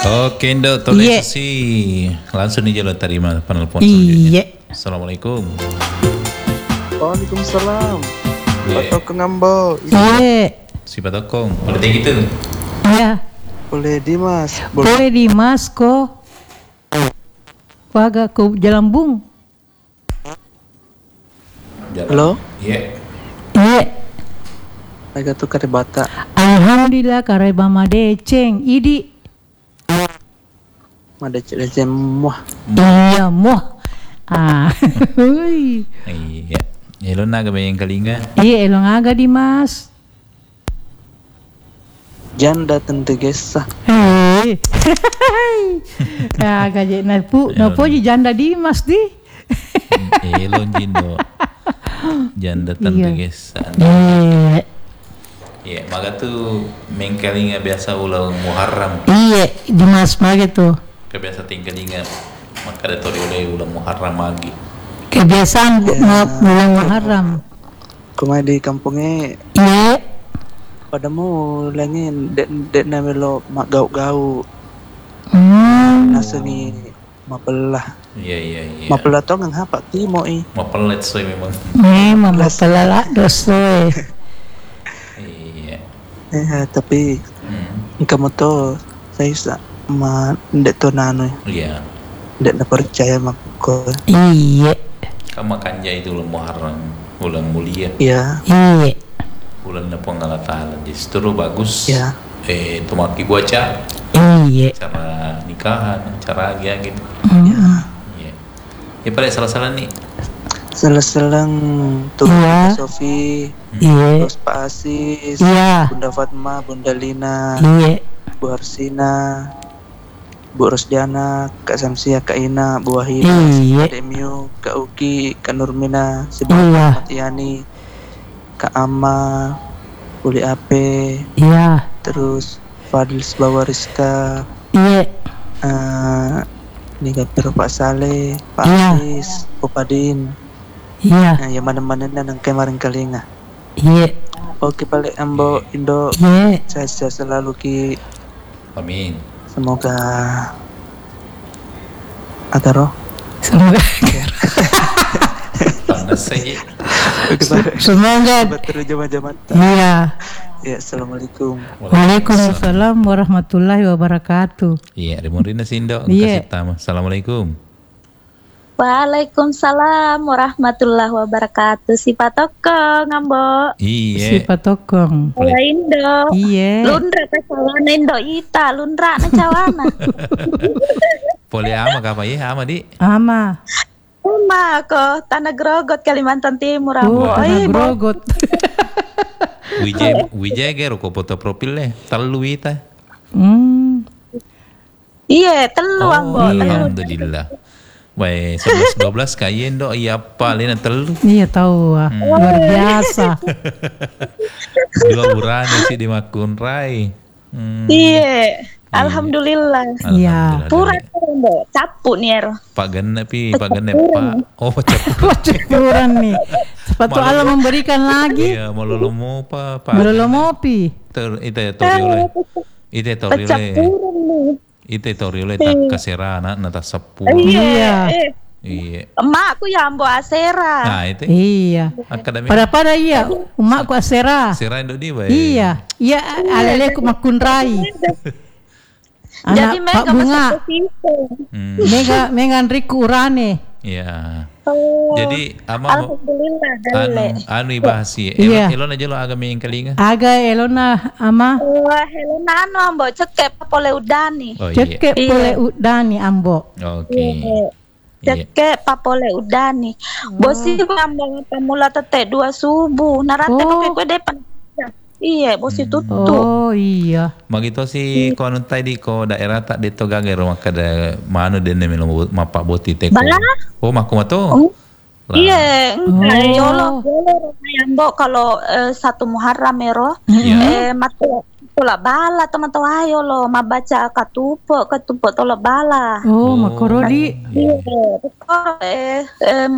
Oke, Indo, sih. Langsung aja lo terima penelpon selanjutnya. Assalamualaikum. Waalaikumsalam. Iya. Pak Tokong Ambo. Si Pak Tokong, boleh kayak gitu? Iya. Boleh Dimas. Boleh Dimas kok. Agak ke Jalambung. Halo? Iya. Iya. Agak tuh kare bata. Alhamdulillah kare mama deceng. Idi. Mada cek muah. Iya muah. Hui. Iya. Elon naga yang kalinga. Iya elong aga Dimas. Janda tentu gesah. Hei. Agak je napu janda Dimas di. Elon jindo. Janda tante gesa. Iya, maka tuh mengkalinga biasa ulang Muharram. Iya, Dimas mage tuh. Kebiasa tingkalinga maka ada tori ulang Muharram lagi. Kebiasaan bulan Muharram. Kumai di kampungnya Iya. padamu langin dek namelo mak gau-gau. Nasani mapelah. Iya. Mapelah tong ang hapa timo Mapelet soy memang. Memang mapelala dosoy. Iya. Tapi kamu tuh saya sa ndek to nano. Iya. Ndek na percaya mako. Iya. Kamu kanja itu ulang Muharram, bulan mulia. Iya. Iya. Bulan na pengalatalan justru bagus. Iya. Tumaki baca. Iya. Cara nikahan, cara agia gitu. Iya. Ya pada salah-salah nih. Selang tuh Iya. Sofi, Iya. terus Pak Asis, Iya. Bunda Fatma, Bunda Lina, Iya. Bu Arsina, Bu Rosdiana, Kak Samsia, Kak Ina, Bu Wahida, Iya. Kak Demiu, Kak Uki, Kak Nurmina, si Iya. Matiani, Kak Ama, Uli Ape, Iya. terus Fadil Sebawa Rizka, Iya. Nika Pero Pak Saleh, Pak Iya. Asis, Popadin, Iya. yang mana-mana nang kemarin kalinga. Iya. Oke balik Ambo Indo, Iya. sehat selalu Ki. Amin. Semoga Ataro. Semoga Panas saja. semoga Betul jamaah-jamaah. iya. Ya, assalamualaikum. Waalaikumsalam warahmatullahi wabarakatuh. Iya, Remorina Sindo. Iya. Kasih tamu. Assalamualaikum. Waalaikumsalam warahmatullahi wabarakatuh. Si Patoko ngambo. Iya. Si Patokong. Halo Indo. Iya. Lundra ta cawana Indo ita, lundra na cawana. Boleh ama kapa ya, ama di. Ama. Uma ko Tanah Grogot Kalimantan Timur Oh, ambo. tanah grogot. Wijay gero ko foto profilnya. Telu ita. Iya, telu ambo. Alhamdulillah. Baik, 11-12 kayen do iya paling telu. Iya tahu luar biasa. Dua bulan sih di Makun Rai. Iya. Alhamdulillah. Iya. Pura ambo, capu nih ero. Pak Genep Pak. Oh, capu. Cepuran nih. Sepatu Allah memberikan lagi. Iya, mau lolomo Pak. Berlomopi. Itu toriole. Itu toriole. Capuran nih. Itu toriole tak kaserana na tak sepu. Iya. Iya. Emakku ya ambo asera. Nah, itu. Iya. Akademi. Pada iya, umakku asera. Sera Indo di bae. Iya. Iya, alele ku makunrai. Jadi Anak Pak mega Bunga. masuk Mega Riku Urane. Iya. Oh, Jadi ama alhamdulillah dale. anu ibahasi. Iya. Elon aja lo agak main kalinga. Aga elona ama Wah, helena anu ambo cekep pole udani. Oh iya. ceke pole udani ambo. Oke. Cekep papole udani. Bosi ambo pamula tete 2 subuh. Narate no kue depan. Iya, bosi tutu. Oh iya. Magito si ko anu tadi ko daerah tak dito gagero makada mano denne melo mapa boti teko. Bala? Oh maku mato. Iya, Oh. yolo ambo kalau 1 Muharram ero. Iya. Matu tola bala teman-teman ayo lo mabaca katupo tola bala. Oh, makorodi. Iya,